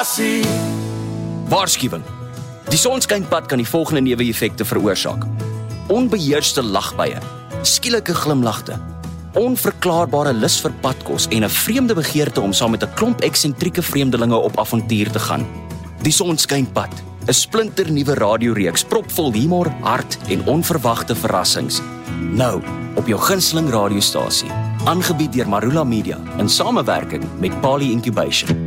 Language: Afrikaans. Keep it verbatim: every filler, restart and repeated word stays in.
Passie. Waarskuwing. Die sonskynpad kan die volgende neeweffekte veroorsaak. Onbeheerste lagbuie, skielike glimlagte, onverklaarbare lus vir padkos en 'n vreemde begeerte om saam met 'n klomp eksentrieke vreemdelinge op avontuur te gaan. Die sonskynpad, 'n splinternuwe radioreeks propvol humor, hart en onverwagte verrassings. Nou op jou gunsteling radiostasie, aangebied deur Marula Media in samewerking met Pali Incubation.